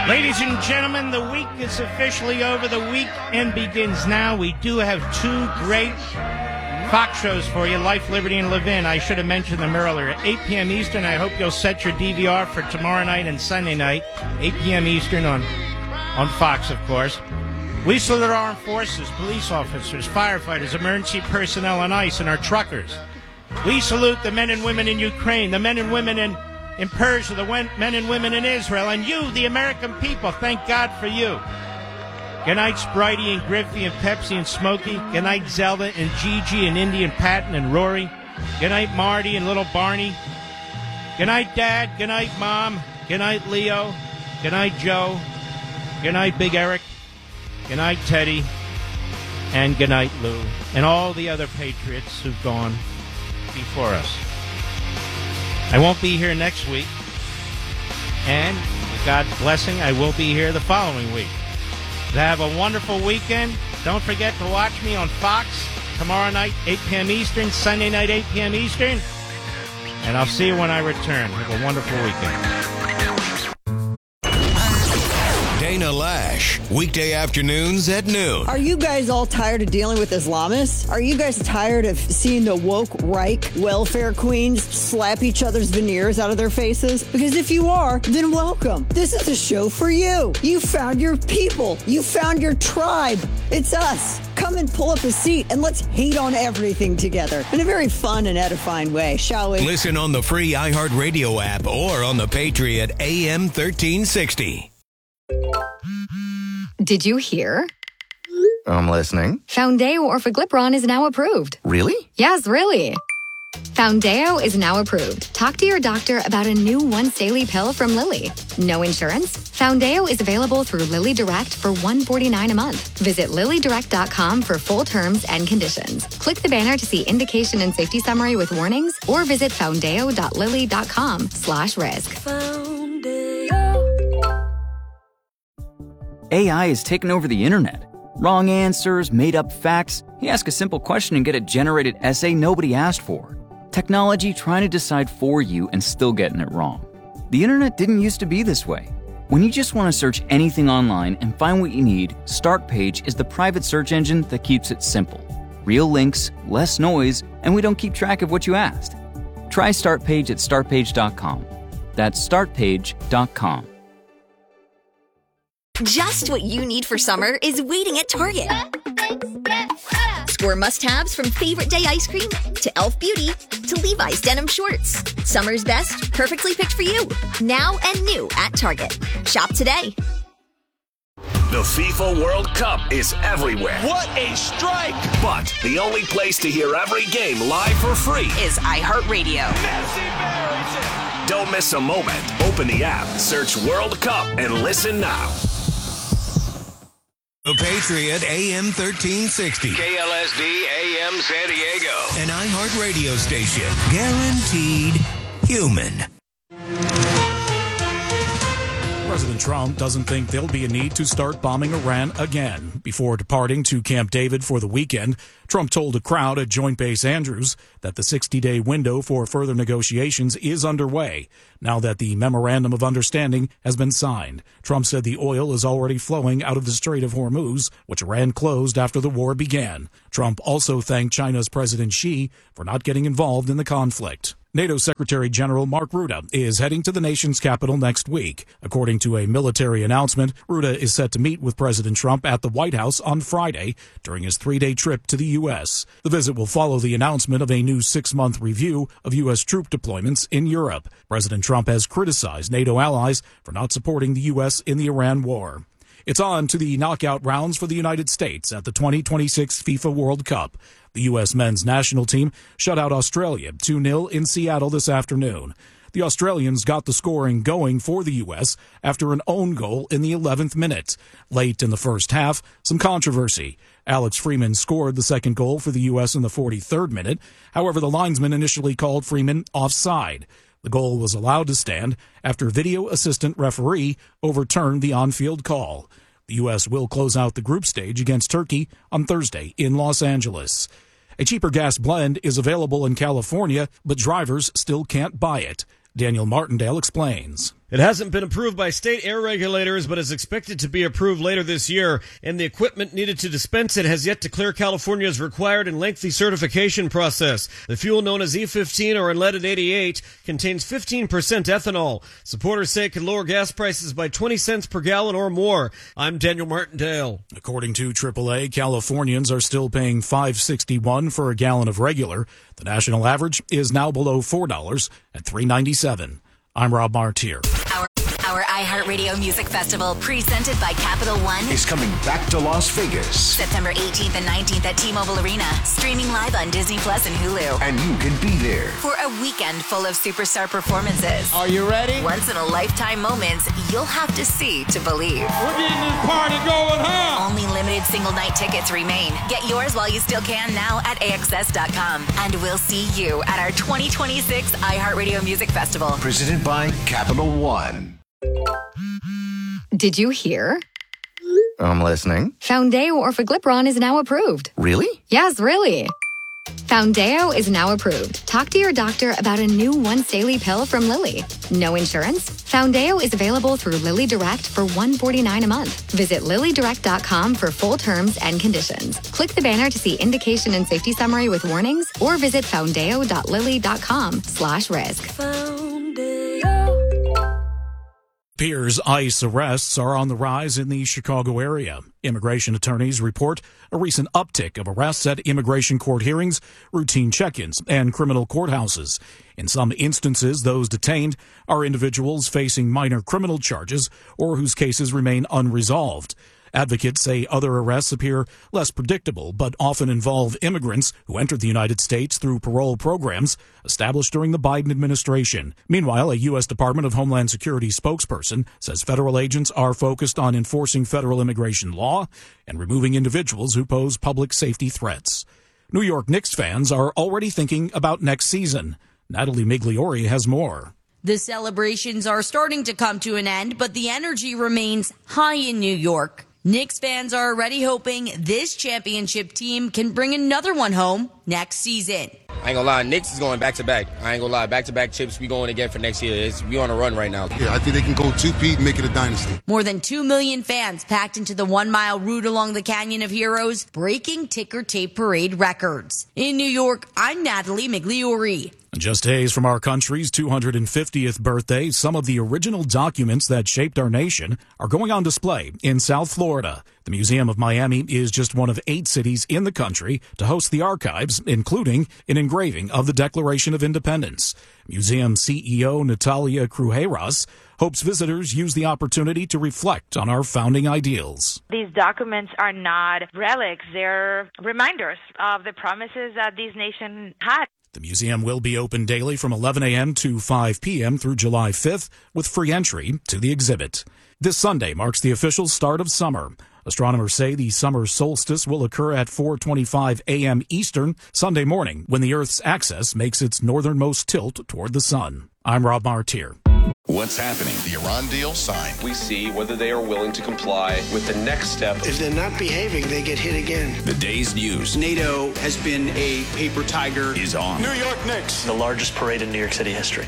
Ladies and gentlemen, the week is officially over. The weekend begins now. We do have two great Fox shows for you, Life, Liberty, and Levin. I should have mentioned them earlier. At 8 p.m. Eastern, I hope you'll set your DVR for tomorrow night and Sunday night, 8 p.m. Eastern on Fox, of course. We salute our armed forces, police officers, firefighters, emergency personnel on ICE, and our truckers. We salute the men and women in Ukraine, the men and women in Persia, the men and women in Israel, and you, the American people. Thank God for you. Good night, Spritey and Griffey and Pepsi and Smokey. Good night, Zelda and Gigi and Indy and Patton and Rory. Good night, Marty and little Barney. Good night, Dad. Good night, Mom. Good night, Leo. Good night, Joe. Good night, Big Eric. Good night, Teddy. And good night, Lou. And all the other Patriots who've gone before us. I won't be here next week. And with God's blessing, I will be here the following week. Have a wonderful weekend. Don't forget to watch me on Fox tomorrow night, 8 p.m. Eastern, Sunday night, 8 p.m. Eastern. And I'll see you when I return. Have a wonderful weekend. Dana Lash, weekday afternoons at noon. Are you guys all tired of dealing with Islamists? Are you guys tired of seeing the woke Reich welfare queens slap each other's veneers out of their faces? Because if you are, then welcome. This is a show for you. You found your people. You found your tribe. It's us. Come and pull up a seat and let's hate on everything together in a very fun and edifying way, shall we? Listen on the free iHeartRadio app or on the Patriot AM 1360. Did you hear? I'm listening. Foundeo Orforglipron is now approved. Really? Yes, really. Foundeo is now approved. Talk to your doctor about a new once-daily pill from Lilly. No insurance? Foundeo is available through Lilly Direct for $149 a month. Visit LillyDirect.com for full terms and conditions. Click the banner to see indication and safety summary with warnings or visit foundeo.lilly.com/risk. AI has taken over the internet. Wrong answers, made-up facts. You ask a simple question and get a generated essay nobody asked for. Technology trying to decide for you and still getting it wrong. The internet didn't used to be this way. When you just want to search anything online and find what you need, Startpage is the private search engine that keeps it simple. Real links, less noise, and we don't keep track of what you asked. Try Startpage at startpage.com. That's startpage.com. Just what you need for summer is waiting at Target. Score must-haves from Favorite Day ice cream to Elf Beauty to Levi's denim shorts. Summer's best, perfectly picked for you. Now and new at Target. Shop today. The FIFA World Cup is everywhere. What a strike! But the only place to hear every game live for free is iHeartRadio. Don't miss a moment. Open the app, search World Cup, and listen now. The Patriot AM 1360. KLSD AM San Diego. An iHeart radio station. Guaranteed human. President Trump doesn't think there'll be a need to start bombing Iran again. Before departing to Camp David for the weekend, Trump told a crowd at Joint Base Andrews that the 60-day window for further negotiations is underway, now that the Memorandum of Understanding has been signed. Trump said the oil is already flowing out of the Strait of Hormuz, which Iran closed after the war began. Trump also thanked China's President Xi for not getting involved in the conflict. NATO Secretary General Mark Rutte is heading to the nation's capital next week. According to a military announcement, Rutte is set to meet with President Trump at the White House on Friday during his 3-day trip to the U.S. The visit will follow the announcement of a new 6-month review of U.S. troop deployments in Europe. President Trump has criticized NATO allies for not supporting the U.S. in the Iran war. It's on to the knockout rounds for the United States at the 2026 FIFA World Cup. The U.S. men's national team shut out Australia 2-0 in Seattle this afternoon. The Australians got the scoring going for the U.S. after an own goal in the 11th minute. Late in the first half, some controversy. Alex Freeman scored the second goal for the U.S. in the 43rd minute. However, the linesman initially called Freeman offside. The goal was allowed to stand after video assistant referee overturned the on-field call. The U.S. will close out the group stage against Turkey on Thursday in Los Angeles. A cheaper gas blend is available in California, but drivers still can't buy it. Daniel Martindale explains. It hasn't been approved by state air regulators, but is expected to be approved later this year, and the equipment needed to dispense it has yet to clear California's required and lengthy certification process. The fuel, known as E15 or unleaded 88, contains 15% ethanol. Supporters say it could lower gas prices by 20 cents per gallon or more. I'm Daniel Martindale. According to AAA, Californians are still paying $5.61 for a gallon of regular. The national average is now below $4 at $3.97. I'm Rob Martier. Our iHeartRadio Music Festival, presented by Capital One, is coming back to Las Vegas. September 18th and 19th at T-Mobile Arena, streaming live on Disney Plus and Hulu. And you can be there For a weekend full of superstar performances. Are you ready? Once-in-a-lifetime moments you'll have to see to believe. We're getting this party going, huh? Only limited single-night tickets remain. Get yours while you still can now at AXS.com. And we'll see you at our 2026 iHeartRadio Music Festival. Presented by Capital One. Did you hear? I'm listening. Foundeo Orforglipron is now approved. Really? Yes, really. Foundeo is now approved. Talk to your doctor about a new once daily pill from Lilly. No insurance? Foundeo is available through Lilly Direct for $149 a month. Visit LillyDirect.com for full terms and conditions. Click the banner to see indication and safety summary with warnings, or visit foundeo.lilly.com/risk. Piers ICE arrests are on the rise in the Chicago area. Immigration attorneys report a recent uptick of arrests at immigration court hearings, routine check-ins, and criminal courthouses. In some instances, those detained are individuals facing minor criminal charges or whose cases remain unresolved. Advocates say other arrests appear less predictable, but often involve immigrants who entered the United States through parole programs established during the Biden administration. Meanwhile, a U.S. Department of Homeland Security spokesperson says federal agents are focused on enforcing federal immigration law and removing individuals who pose public safety threats. New York Knicks fans are already thinking about next season. Natalie Migliori has more. The celebrations are starting to come to an end, but the energy remains high in New York. Knicks fans are already hoping this championship team can bring another one home next season. I ain't gonna lie, Knicks is going back-to-back. I ain't gonna lie, back-to-back chips, we going again for next year. We on a run right now. Yeah, I think they can go two-peat and make it a dynasty. More than 2 million fans packed into the 1-mile route along the Canyon of Heroes, breaking ticker tape parade records. In New York, I'm Natalie Migliori. Just days from our country's 250th birthday, some of the original documents that shaped our nation are going on display in South Florida. The Museum of Miami is just one of 8 cities in the country to host the archives, including an engraving of the Declaration of Independence. Museum CEO Natalia Krujeras hopes visitors use the opportunity to reflect on our founding ideals. These documents are not relics, they're reminders of the promises that this nation had. The museum will be open daily from 11 a.m. to 5 p.m. through July 5th, with free entry to the exhibit. This Sunday marks the official start of summer. Astronomers say the summer solstice will occur at 4:25 a.m. Eastern Sunday morning, when the Earth's axis makes its northernmost tilt toward the sun. I'm Rob Martier. What's happening? The Iran deal signed. We see whether they are willing to comply with the next step. If they're not behaving, they get hit again. The day's news. NATO has been a paper tiger. Is on. New York Knicks. The largest parade in New York City history.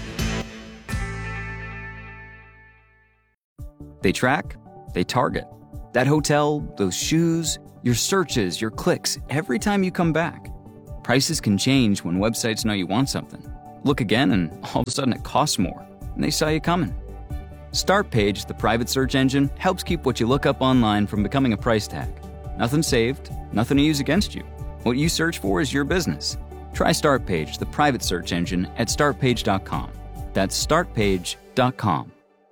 They track, they target. That hotel, those shoes, your searches, your clicks, every time you come back. Prices can change when websites know you want something. Look again and all of a sudden it costs more, and they saw you coming. Startpage, the private search engine, helps keep what you look up online from becoming a price tag. Nothing saved, nothing to use against you. What you search for is your business. Try Startpage, the private search engine, at startpage.com. That's startpage.com.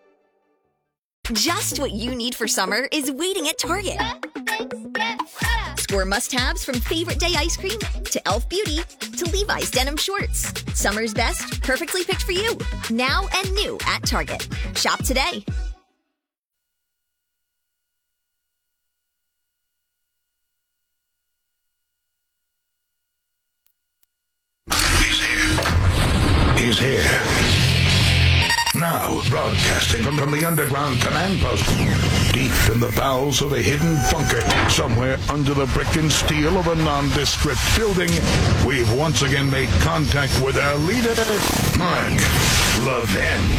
Just what you need for summer is waiting at Target. Score must-haves from Favorite Day ice cream to Elf Beauty to Levi's denim shorts. Summer's best, perfectly picked for you. Now and new at Target. Shop today. He's here. Now, broadcasting from the underground command post, deep in the bowels of a hidden bunker, somewhere under the brick and steel of a nondescript building, we've once again made contact with our leader, Mark Levin.